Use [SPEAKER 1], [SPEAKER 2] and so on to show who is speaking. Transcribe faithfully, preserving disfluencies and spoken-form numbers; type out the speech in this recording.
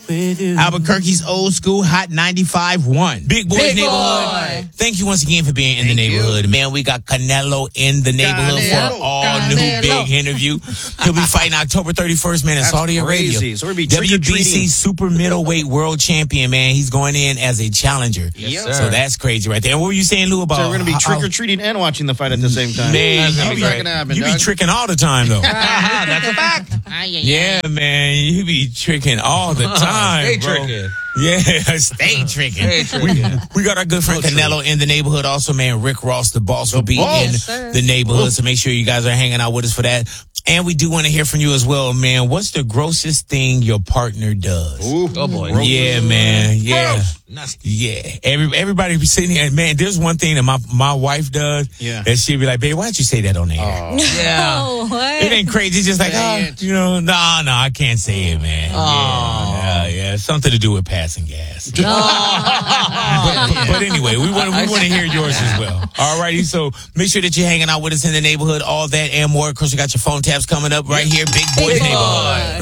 [SPEAKER 1] with you.
[SPEAKER 2] Albuquerque's old school hot ninety-five point one. Big Boys
[SPEAKER 3] Big
[SPEAKER 2] Neighborhood.
[SPEAKER 3] Boy.
[SPEAKER 2] Thank you once again for being in
[SPEAKER 3] Thank
[SPEAKER 2] the neighborhood.
[SPEAKER 3] you.
[SPEAKER 2] Man, we got Canelo in the neighborhood
[SPEAKER 3] Canelo.
[SPEAKER 2] for an all new
[SPEAKER 3] Canelo.
[SPEAKER 2] big interview. He'll be fighting October thirty-first, man, in
[SPEAKER 1] That's
[SPEAKER 2] Saudi Arabia.
[SPEAKER 1] crazy. So we're gonna be
[SPEAKER 2] W B C
[SPEAKER 1] trick-or-treating.
[SPEAKER 2] super middleweight world champion, man. He's going in as a challenger.
[SPEAKER 3] Yes,
[SPEAKER 2] So
[SPEAKER 3] sir.
[SPEAKER 2] that's crazy right there. And what were you saying, Lou, about?
[SPEAKER 1] So we're going to be
[SPEAKER 2] how-
[SPEAKER 1] trick or treating and watching the fight at the same time.
[SPEAKER 2] Man,
[SPEAKER 3] That's
[SPEAKER 2] you
[SPEAKER 3] gonna
[SPEAKER 2] be,
[SPEAKER 3] be
[SPEAKER 1] not gonna happen,
[SPEAKER 2] you be
[SPEAKER 1] dog.
[SPEAKER 2] tricking all the time, though.
[SPEAKER 3] That's a fact.
[SPEAKER 2] Yeah, man, you be tricking all the time,
[SPEAKER 3] Stay
[SPEAKER 2] bro.
[SPEAKER 3] tricking.
[SPEAKER 2] Yeah, stay tricking.
[SPEAKER 3] Stay tricking.
[SPEAKER 2] We got our good friend
[SPEAKER 1] So true.
[SPEAKER 2] Canelo in the neighborhood. Also, man, Rick Ross, the boss, will be
[SPEAKER 1] boss.
[SPEAKER 2] in
[SPEAKER 1] Yes,
[SPEAKER 3] sir.
[SPEAKER 2] the neighborhood. So make sure you guys are hanging out with us for that. And we do want to hear from you as well, man. What's the grossest thing your partner does?
[SPEAKER 1] Ooh.
[SPEAKER 3] Oh, boy.
[SPEAKER 2] Yeah, man. Yeah.
[SPEAKER 3] Nasty.
[SPEAKER 2] Yeah. Every, everybody be sitting here. Man, there's one thing that my, my wife does.
[SPEAKER 1] Yeah.
[SPEAKER 2] That she'll be like, babe, why'd you say that on the air?
[SPEAKER 3] Yeah.
[SPEAKER 4] Oh, what?
[SPEAKER 2] It ain't crazy. It's just like,
[SPEAKER 1] Say
[SPEAKER 2] oh,
[SPEAKER 1] it.
[SPEAKER 2] you know, no, no, I can't say it, man.
[SPEAKER 3] Oh.
[SPEAKER 2] Yeah, yeah, yeah. Something to do with passing gas.
[SPEAKER 4] Oh.
[SPEAKER 2] but, but anyway, we want we want to hear yours as well. All righty, so make sure that you're hanging out with us in the neighborhood. All that and more. Of course, we got your phone taps coming up right here. Big Boys
[SPEAKER 4] Big
[SPEAKER 2] Neighborhood.
[SPEAKER 4] Boy.